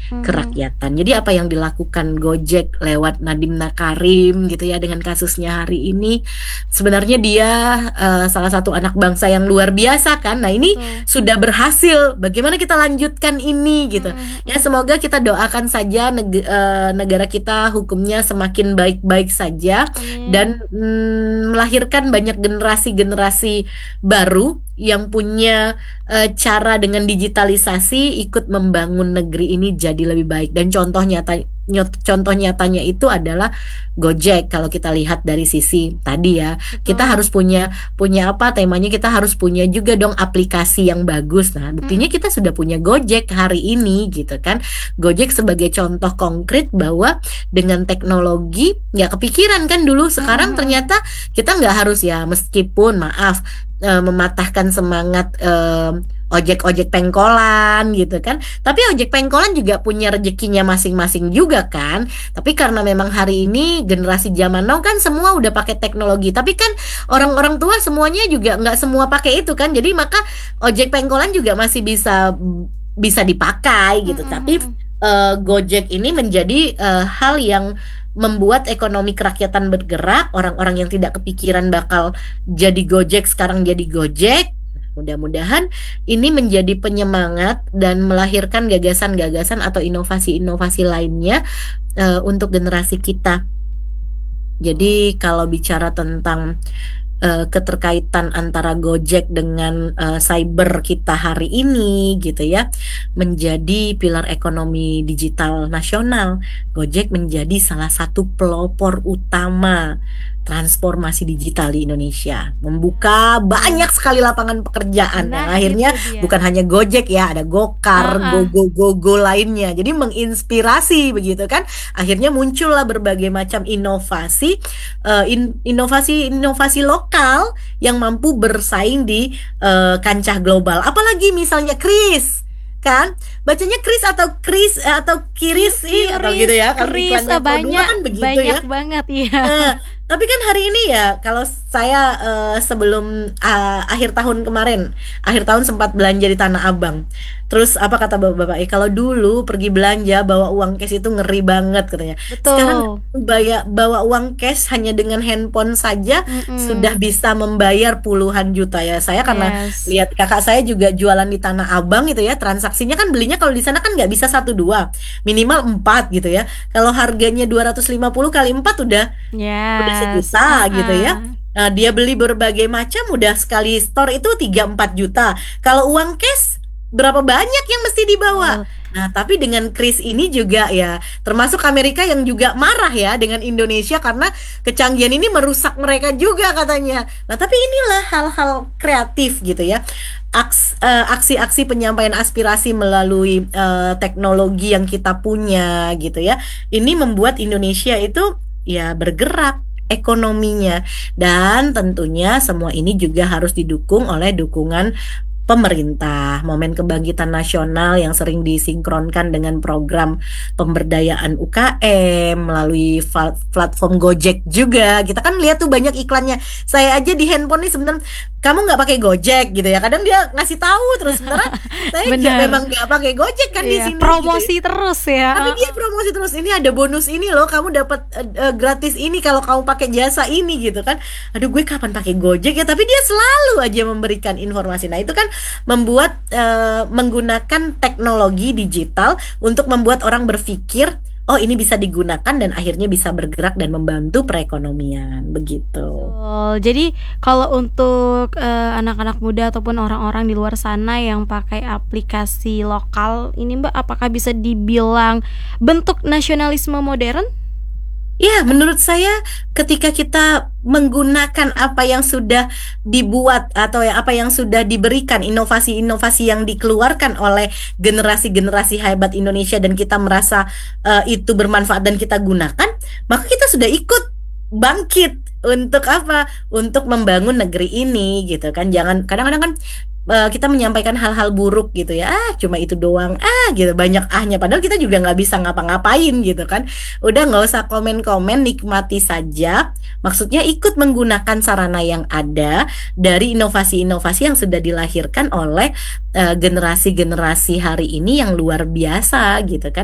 Mhm. kerakyatan. Jadi apa yang dilakukan Gojek lewat Nadiem Makarim gitu ya dengan kasusnya hari ini, sebenarnya dia salah satu anak bangsa yang luar biasa kan. Nah ini Betul. sudah berhasil. Bagaimana kita lanjutkan ini gitu? Mhm Ya mhm. semoga kita doakan saja negara kita hukumnya semakin baik-baik saja dan Amin. melahirkan banyak generasi-generasi baru yang punya cara dengan digitalisasi ikut membangun negeri ini jadi lebih baik. Dan contoh nyatanya itu adalah Gojek. Kalau kita lihat dari sisi tadi ya, kita Betul. harus punya punya apa temanya, kita harus punya juga dong aplikasi yang bagus. Nah, buktinya Mhm. kita sudah punya Gojek hari ini gitu kan. Gojek sebagai contoh konkret bahwa dengan teknologi nggak kepikiran kan dulu, Mhm sekarang mhm. ternyata kita nggak harus ya, meskipun maaf mematahkan semangat ojek-ojek pengkolan gitu kan, tapi ojek pengkolan juga punya rezekinya masing-masing juga kan. Tapi karena memang hari ini generasi zaman now kan semua udah pakai teknologi, tapi kan orang-orang tua semuanya juga nggak semua pakai itu kan, jadi maka ojek pengkolan juga masih bisa bisa dipakai Mhm gitu. Tapi mhm. Gojek ini menjadi hal yang membuat ekonomi kerakyatan bergerak. Orang-orang yang tidak kepikiran bakal jadi Gojek sekarang jadi Gojek. Mudah-mudahan ini menjadi penyemangat dan melahirkan gagasan-gagasan atau inovasi-inovasi lainnya untuk generasi kita. Oh. Jadi kalau bicara tentang keterkaitan antara Gojek dengan cyber kita hari ini gitu ya, menjadi pilar ekonomi digital nasional. Gojek menjadi salah satu pelopor utama transformasi digital di Indonesia, Ya, membuka betul. banyak sekali lapangan pekerjaan yang Nah, akhirnya itu dia. bukan hanya Gojek ya, ada Gokar, Heeh. Gogo lainnya. Jadi menginspirasi begitu kan. Akhirnya muncullah berbagai macam inovasi lokal yang mampu bersaing di kancah global. Apalagi misalnya Kris, kan? Bacanya Kris atau Kris atau Kirisi atau gitu Kiris, ya. Kalau keris, iklannya Kodua banyak kan begitu banyak ya. banget, iya. Nah, tapi kan hari ini ya, kalau saya sebelum akhir tahun kemarin, akhir tahun sempat belanja di Tanah Abang. Terus apa kata bapak-bapak? Kalau dulu pergi belanja bawa uang cash itu ngeri banget katanya. Sekarang Betul. bawa uang cash hanya dengan handphone saja sudah Mhm. bisa membayar puluhan juta ya. Saya karena Yes. lihat kakak saya juga jualan di Tanah Abang gitu ya, transaksinya kan belinya kalau di sana kan nggak bisa satu dua, minimal empat gitu ya. Kalau harganya 250 kali 4 udah Yes, sejuta gitu ya. heeh. Nah, dia beli berbagai macam udah sekali store itu 3-4 juta. Kalau uang cash berapa banyak yang mesti dibawa? Betul. Nah, tapi dengan kris ini juga ya, termasuk Amerika yang juga marah ya dengan Indonesia karena kecanggihan ini merusak mereka juga katanya. Nah, tapi inilah hal-hal kreatif gitu ya. Aksi-aksi penyampaian aspirasi melalui teknologi yang kita punya gitu ya. Ini membuat Indonesia itu ya bergerak ekonominya, dan tentunya semua ini juga harus didukung oleh dukungan pemerintah. Momen kebangkitan nasional yang sering disinkronkan dengan program pemberdayaan UKM melalui platform Gojek juga. Kita kan lihat tuh banyak iklannya. Saya aja di handphone nih sebenarnya, kamu nggak pakai Gojek gitu ya. Kadang dia ngasih tahu terus, sebenarnya saya Bener. memang nggak pakai Gojek kan di Iya, sini gitu ya. promosi terus ya, Tapi dia heeh. promosi terus, ini ada bonus ini loh, kamu dapat gratis ini kalau kamu pakai jasa ini gitu kan. Aduh, gue kapan pakai Gojek ya? Tapi dia selalu aja memberikan informasi. Nah, itu kan membuat menggunakan teknologi digital untuk membuat orang berpikir, oh ini bisa digunakan dan akhirnya bisa bergerak dan membantu perekonomian begitu. Betul. Jadi kalau untuk, anak-anak muda ataupun orang-orang di luar sana yang pakai aplikasi lokal ini, Mbak, apakah bisa dibilang bentuk nasionalisme modern? Ya, menurut saya ketika kita menggunakan apa yang sudah dibuat atau ya apa yang sudah diberikan, inovasi-inovasi yang dikeluarkan oleh generasi-generasi hebat Indonesia dan kita merasa itu bermanfaat dan kita gunakan, maka kita sudah ikut bangkit untuk apa? Untuk membangun negeri ini gitu kan. Jangan kadang-kadang kan kita menyampaikan hal-hal buruk gitu ya, cuma itu doang gitu, banyak ahnya, padahal kita juga nggak bisa ngapa-ngapain gitu kan. Udah nggak usah komen-komen, nikmati saja. Maksudnya ikut menggunakan sarana yang ada dari inovasi-inovasi yang sudah dilahirkan oleh generasi-generasi hari ini yang luar biasa gitu kan.